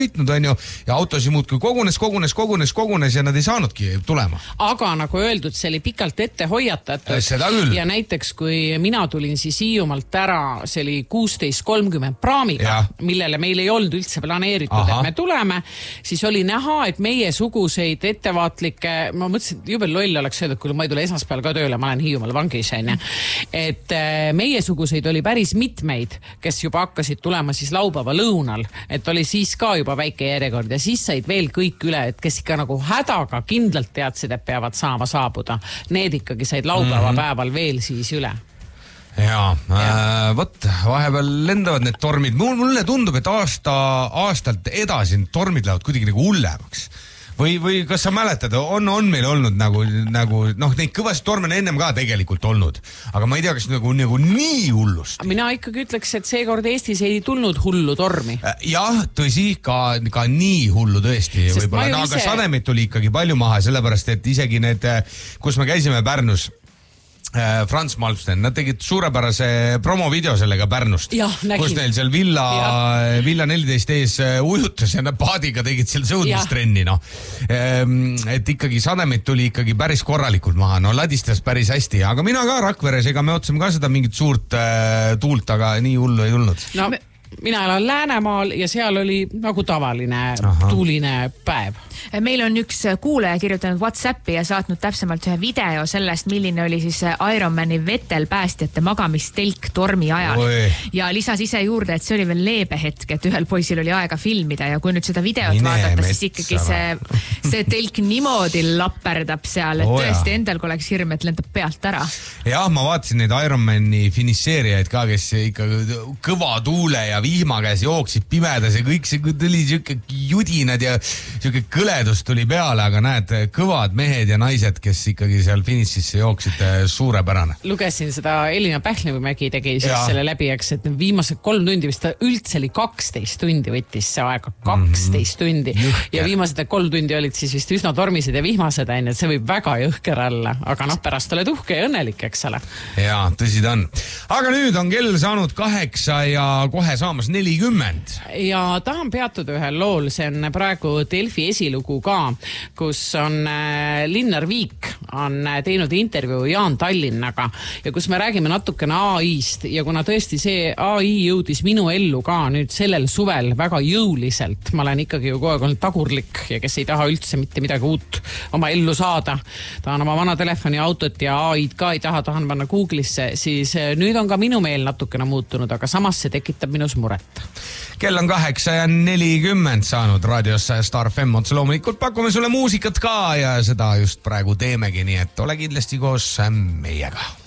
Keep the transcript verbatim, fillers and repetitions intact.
võitnud, on ju, ja autosi muudkui kogunes, kogunes, kogunes, kogunes ja nad ei saanudki tulema. Aga nagu öeldud, see oli pikalt ette hoiatatud. Seda küll. Ja näiteks, kui mina tulin siis Hiiumaalt ära, see oli kuusteist kolmkümmend praamiga, ja. millele meil ei olnud üldse planeeritud, Aha. et me tuleme, siis oli näha, et meie suguseid ettevaatlikke, ma mõtlesin, et jube loll oleks öeldud, kui ma ei tule esmaspäeval ka tööle, ma olen Hiiumaal vangis, on, et meie suguseid oli päris mitmeid, kes juba hakkasid tulema siis laupäeva lõunal, et oli siis ka juba väike järjekord ja siis said veel kõik üle, et kes ikka nagu hädaga kindlalt teadsid, et peavad saama saabuda. Need ikkagi said laupäeva mm-hmm. päeval veel siis üle. Jaa, ja. äh, võt, vahepeal lendavad need tormid. Mulle tundub, et aasta, aastalt edasi tormid lähevad kuidagi nagu hullemaks. Või, või kas sa mäletad, on, on meil olnud nagu, nagu noh, neid kõvasti torme on ennem ka tegelikult olnud, aga ma ei tea, kas nagu, nagu nii hullust. Mina ikkagi ütleks, et seekord Eestis ei tulnud hullu tormi. Jah, tõsi, ka, ka nii hullu tõesti. Võib-olla, no, ise... aga sademeid tuli ikkagi palju maha, sellepärast, et isegi need, kus me käisime Pärnus, Frans Malmsten, nad tegid suurepärase promovideo sellega Pärnust, ja, kus neil seal Villa, Villa neliteist ees ujutas ja nad paadiga tegid seal sõudmistrenni, no. Et ikkagi sademeid tuli ikkagi päris korralikult maha, no ladistas päris hästi, aga mina ka Rakveres, ega me otsime ka seda mingit suurt äh, tuult, aga nii hullu ei olnud. No, mina elan Läänemaal ja seal oli nagu tavaline Aha. tuuline päev. Meil on üks kuulaja kirjutanud WhatsAppi ja saatnud täpsemalt ühe video sellest, milline oli siis Ironmani Vettel päästjate magamistelk tormi ajal. Oi. Ja lisas ise juurde, et see oli veel leebe hetk, et ühel poisil oli aega filmida ja kui nüüd seda videot Mine vaadata, siis ikkagi see, see telk niimoodi lapperdab seal, et oh, tõesti endal kui oleks hirm, et lendab pealt ära. Jah, ma vaatasin neid Ironmani finiseerijaid ka, kes ikka kõva tuule ja vihma käes jooksid pimedas ja kõik see tuli siuke judinad ja siuke kõledus tuli peale, aga näed, kõvad mehed ja naised, kes ikkagi seal finišisse jooksid, suurepärane. Lugesin seda Elina Pählemägi tegi siis ja. selle läbi, eks, et viimased kolm tundi vist ta üldse oli kaksteist tundi võttis see aega, kaksteist mm-hmm. tundi Jõhker. Ja viimased kolm tundi olid siis vist üsna tormised ja vihmased aine, et see võib väga jõhker olla, aga noh, pärast oled uhke ja õnnelik, eks ole. Jaa, tõsi ta on. Aga nüüd on kell saanud kaheksa ja kohe saamas nelikümmend. Ja tahan peatuda ühel lool, see on praegu Delfi esilugu ka, kus on äh, Linnar Viik on teinud intervjuu Jaan Tallinnaga ja kus me räägime natukene A I-st ja kuna tõesti see A I jõudis minu ellu ka nüüd sellel suvel väga jõuliselt, ma olen ikkagi ju kogu aeg olnud tagurlik ja kes ei taha üldse mitte midagi uut oma ellu saada, tahan oma vana telefoni, autot ja A I-d ka ei taha, tahan panna Google'isse, siis nüüd on ka minu meel natukene muutunud, aga samas see tekitab minus muret. Kell on kaheksa ja nelikümmend saanud raadios Star F M, otse loomulikult pakume sulle muusikat ka ja seda just praegu teemegi, nii et ole kindlasti koos meiega.